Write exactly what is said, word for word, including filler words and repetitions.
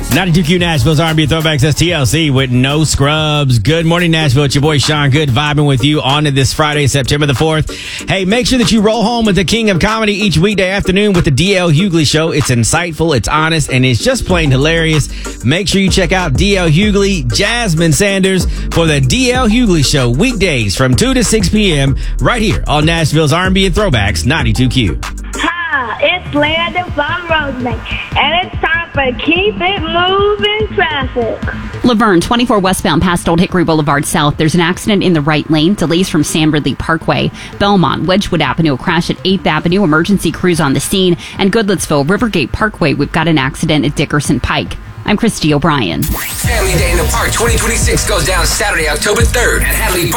ninety-two Q Nashville's R and B Throwbacks. That's T L C with No Scrubs. Good morning, Nashville. It's your boy Sean Good vibing with you on to this Friday, September the fourth. Hey, make sure that you roll home with the king of comedy each weekday afternoon with the D L Hughley Show. It's insightful, it's honest, and it's just plain hilarious. Make sure you check out D L Hughley, Jasmine Sanders for the D L Hughley Show weekdays from two to six p.m. right here on Nashville's R and B and Throwbacks, ninety-two Q. Hi, it's Landon from Rosemary, and it's time for Keep It Moving Traffic. Laverne, twenty-four westbound past Old Hickory Boulevard South. There's an accident in the right lane. Delays from San Ridley Parkway. Belmont, Wedgwood Avenue, a crash at eighth Avenue. Emergency crews on the scene. And Goodlettsville, Rivergate Parkway. We've got an accident at Dickerson Pike. I'm Christy O'Brien. Family Day in the Park twenty twenty-six goes down Saturday, October third at Hadley Park.